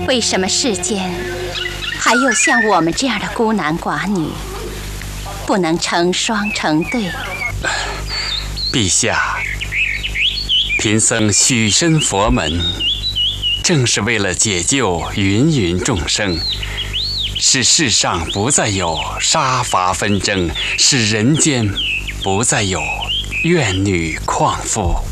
为什么世间还有像我们这样的孤男寡女，不能成双成对？ 陛下，贫僧许身佛门，正是为了解救芸芸众生，使世上不再有杀伐纷争，使人间不再有怨女旷妇。